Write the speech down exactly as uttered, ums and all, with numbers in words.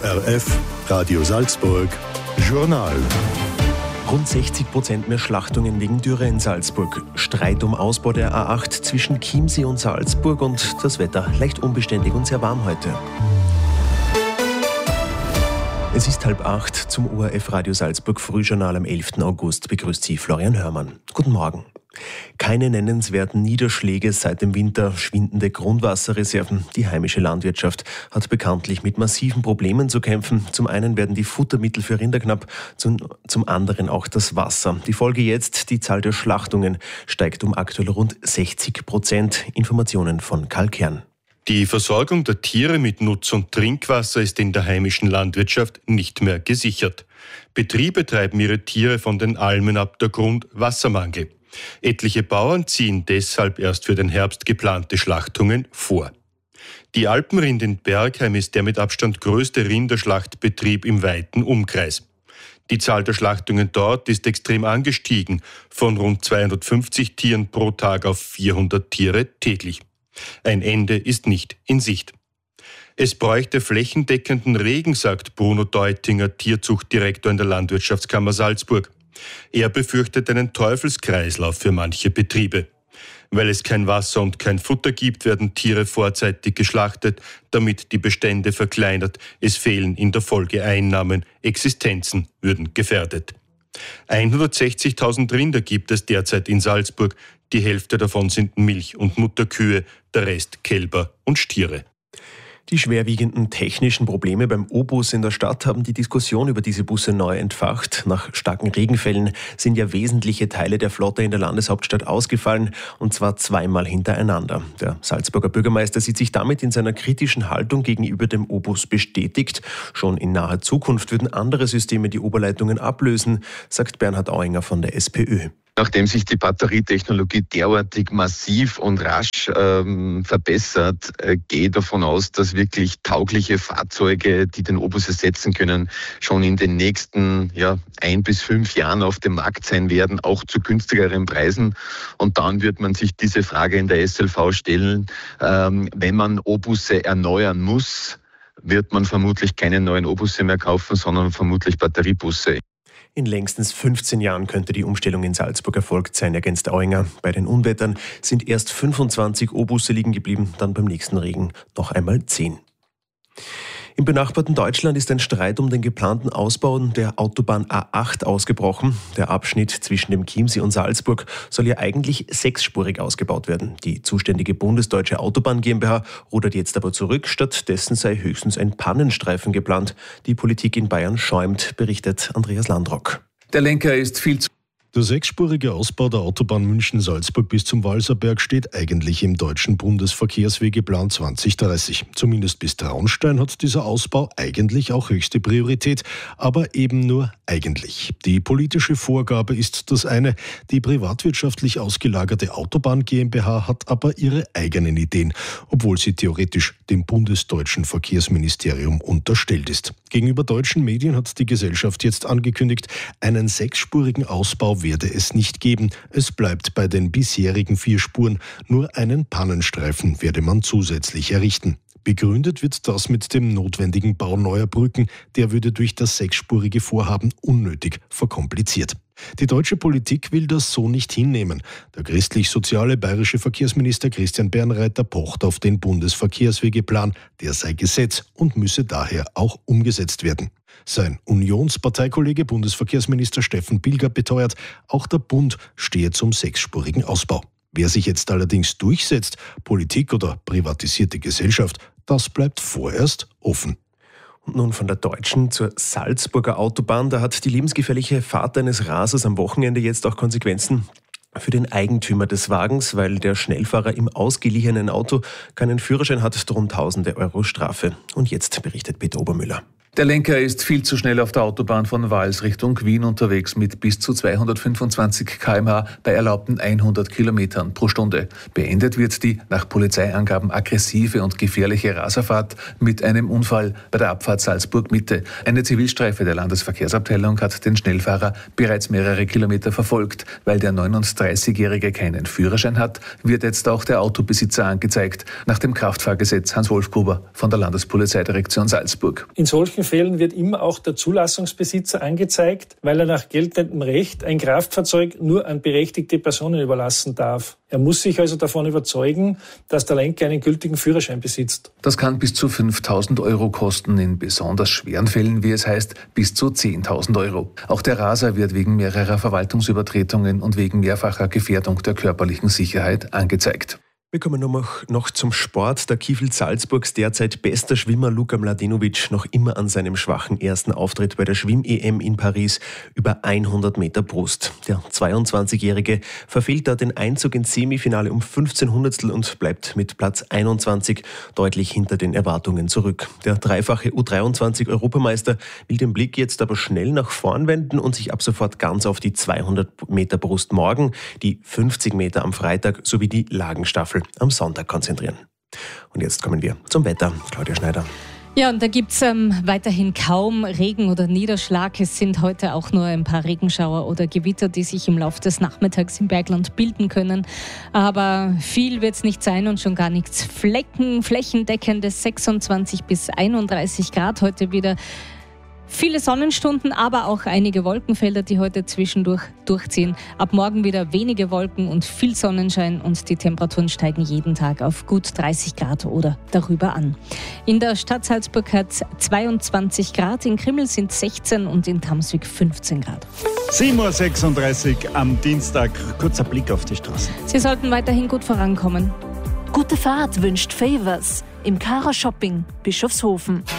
O R F, Radio Salzburg, Journal. Rund sechzig Prozent mehr Schlachtungen wegen Dürre in Salzburg. Streit um Ausbau der A acht zwischen Chiemsee und Salzburg und das Wetter leicht unbeständig und sehr warm heute. Es ist halb acht zum O R F Radio Salzburg Frühjournal am elften August. Begrüßt Sie Florian Hörmann. Guten Morgen. Keine nennenswerten Niederschläge seit dem Winter, schwindende Grundwasserreserven. Die heimische Landwirtschaft hat bekanntlich mit massiven Problemen zu kämpfen. Zum einen werden die Futtermittel für Rinder knapp, zum, zum anderen auch das Wasser. Die Folge jetzt, die Zahl der Schlachtungen steigt um aktuell rund sechzig Prozent. Informationen von Karl Kern. Die Versorgung der Tiere mit Nutz- und Trinkwasser ist in der heimischen Landwirtschaft nicht mehr gesichert. Betriebe treiben ihre Tiere von den Almen ab, der Grund Wassermangel. Etliche Bauern ziehen deshalb erst für den Herbst geplante Schlachtungen vor. Die Alpenrind in Bergheim ist der mit Abstand größte Rinderschlachtbetrieb im weiten Umkreis. Die Zahl der Schlachtungen dort ist extrem angestiegen, von rund zweihundertfünfzig Tieren pro Tag auf vierhundert Tiere täglich. Ein Ende ist nicht in Sicht. Es bräuchte flächendeckenden Regen, sagt Bruno Deutinger, Tierzuchtdirektor in der Landwirtschaftskammer Salzburg. Er befürchtet einen Teufelskreislauf für manche Betriebe. Weil es kein Wasser und kein Futter gibt, werden Tiere vorzeitig geschlachtet, damit die Bestände verkleinert. Es fehlen in der Folge Einnahmen, Existenzen würden gefährdet. hundertsechzigtausend Rinder gibt es derzeit in Salzburg. Die Hälfte davon sind Milch- und Mutterkühe, der Rest Kälber und Stiere. Die schwerwiegenden technischen Probleme beim O-Bus in der Stadt haben die Diskussion über diese Busse neu entfacht. Nach starken Regenfällen sind ja wesentliche Teile der Flotte in der Landeshauptstadt ausgefallen, und zwar zweimal hintereinander. Der Salzburger Bürgermeister sieht sich damit in seiner kritischen Haltung gegenüber dem O-Bus bestätigt. Schon in naher Zukunft würden andere Systeme die Oberleitungen ablösen, sagt Bernhard Auinger von der SPÖ. Nachdem sich die Batterietechnologie derartig massiv und rasch ähm, verbessert, äh, gehe davon aus, dass wirklich taugliche Fahrzeuge, die den O-Bus ersetzen können, schon in den nächsten ja, ein bis fünf Jahren auf dem Markt sein werden, auch zu günstigeren Preisen. Und dann wird man sich diese Frage in der S L V stellen, ähm, wenn man O-Busse erneuern muss, wird man vermutlich keine neuen O-Busse mehr kaufen, sondern vermutlich Batteriebusse. In längstens fünfzehn Jahren könnte die Umstellung in Salzburg erfolgt sein, ergänzt Auinger. Bei den Unwettern sind erst fünfundzwanzig O-Busse liegen geblieben, dann beim nächsten Regen noch einmal zehn. Im benachbarten Deutschland ist ein Streit um den geplanten Ausbau der Autobahn A acht ausgebrochen. Der Abschnitt zwischen dem Chiemsee und Salzburg soll ja eigentlich sechsspurig ausgebaut werden. Die zuständige Bundesdeutsche Autobahn GmbH rudert jetzt aber zurück. Stattdessen sei höchstens ein Pannenstreifen geplant. Die Politik in Bayern schäumt, berichtet Andreas Landrock. Der Lenker ist viel zu Der sechsspurige Ausbau der Autobahn München-Salzburg bis zum Walserberg steht eigentlich im deutschen Bundesverkehrswegeplan zwanzig dreißig. Zumindest bis Traunstein hat dieser Ausbau eigentlich auch höchste Priorität, aber eben nur eigentlich. Die politische Vorgabe ist das eine, die privatwirtschaftlich ausgelagerte Autobahn GmbH hat aber ihre eigenen Ideen, obwohl sie theoretisch dem bundesdeutschen Verkehrsministerium unterstellt ist. Gegenüber deutschen Medien hat die Gesellschaft jetzt angekündigt, einen sechsspurigen Ausbau werde es nicht geben. Es bleibt bei den bisherigen vier Spuren. Nur einen Pannenstreifen werde man zusätzlich errichten. Begründet wird das mit dem notwendigen Bau neuer Brücken. Der würde durch das sechsspurige Vorhaben unnötig verkompliziert. Die deutsche Politik will das so nicht hinnehmen. Der christlich-soziale bayerische Verkehrsminister Christian Bernreiter pocht auf den Bundesverkehrswegeplan. Der sei Gesetz und müsse daher auch umgesetzt werden. Sein Unionsparteikollege Bundesverkehrsminister Steffen Pilger beteuert, auch der Bund stehe zum sechsspurigen Ausbau. Wer sich jetzt allerdings durchsetzt, Politik oder privatisierte Gesellschaft, das bleibt vorerst offen. Und nun von der deutschen zur Salzburger Autobahn. Da hat die lebensgefährliche Fahrt eines Rasers am Wochenende jetzt auch Konsequenzen für den Eigentümer des Wagens, weil der Schnellfahrer im ausgeliehenen Auto keinen Führerschein hat, drum tausende Euro Strafe. Und jetzt berichtet Peter Obermüller. Der Lenker ist viel zu schnell auf der Autobahn von Vals Richtung Wien unterwegs mit bis zu zweihundertfünfundzwanzig Kilometer pro Stunde bei erlaubten hundert Kilometern pro Stunde. Beendet wird die nach Polizeiangaben aggressive und gefährliche Raserfahrt mit einem Unfall bei der Abfahrt Salzburg-Mitte. Eine Zivilstreife der Landesverkehrsabteilung hat den Schnellfahrer bereits mehrere Kilometer verfolgt. Weil der neununddreißigjährige keinen Führerschein hat, wird jetzt auch der Autobesitzer angezeigt. Nach dem Kraftfahrgesetz Hans-Wolf Gruber von der Landespolizeidirektion Salzburg. In solchen Fällen wird immer auch der Zulassungsbesitzer angezeigt, weil er nach geltendem Recht ein Kraftfahrzeug nur an berechtigte Personen überlassen darf. Er muss sich also davon überzeugen, dass der Lenker einen gültigen Führerschein besitzt. Das kann bis zu fünftausend Euro kosten, in besonders schweren Fällen, wie es heißt, bis zu zehntausend Euro. Auch der Raser wird wegen mehrerer Verwaltungsübertretungen und wegen mehrfacher Gefährdung der körperlichen Sicherheit angezeigt. Wir kommen noch, noch zum Sport. Der Kiefl Salzburgs derzeit bester Schwimmer Luka Mladenovic noch immer an seinem schwachen ersten Auftritt bei der Schwimm-E M in Paris über hundert Meter Brust. Der zweiundzwanzigjährige verfehlt da den Einzug ins Semifinale um fünfzehn Hundertstel und bleibt mit Platz einundzwanzig deutlich hinter den Erwartungen zurück. Der dreifache U dreiundzwanzig-Europameister will den Blick jetzt aber schnell nach vorn wenden und sich ab sofort ganz auf die zweihundert Meter Brust morgen, die fünfzig Meter am Freitag sowie die Lagenstaffel am Sonntag konzentrieren. Und jetzt kommen wir zum Wetter. Claudia Schneider. Ja, und da gibt es ähm, weiterhin kaum Regen oder Niederschlag. Es sind heute auch nur ein paar Regenschauer oder Gewitter, die sich im Laufe des Nachmittags im Bergland bilden können. Aber viel wird es nicht sein und schon gar nichts. Flecken, flächendeckendes sechsundzwanzig bis einunddreißig Grad heute wieder. Viele Sonnenstunden, aber auch einige Wolkenfelder, die heute zwischendurch durchziehen. Ab morgen wieder wenige Wolken und viel Sonnenschein und die Temperaturen steigen jeden Tag auf gut dreißig Grad oder darüber an. In der Stadt Salzburg hat es zweiundzwanzig Grad, in Krimml sind sechzehn und in Tamswig fünfzehn Grad. sieben Uhr sechsunddreißig am Dienstag, kurzer Blick auf die Straßen. Sie sollten weiterhin gut vorankommen. Gute Fahrt wünscht Favors im Kara Shopping Bischofshofen.